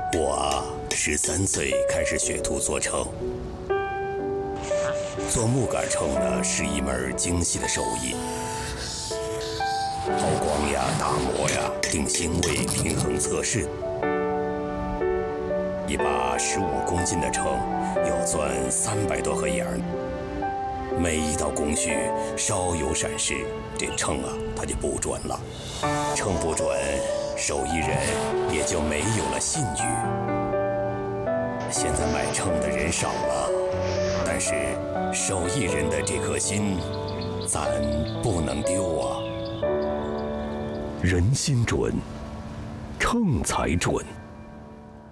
我13岁开始学徒做秤，做木杆秤呢是一门精细的手艺，抛光呀、打磨呀、定星位、平衡测试。一把15公斤的秤要钻300多个眼儿，每一道工序稍有闪失，这秤啊它就不准了，秤不准，手艺人也就没有了信誉。现在买秤的人少了，但是手艺人的这颗心，咱不能丢啊！ 人心准，秤才准。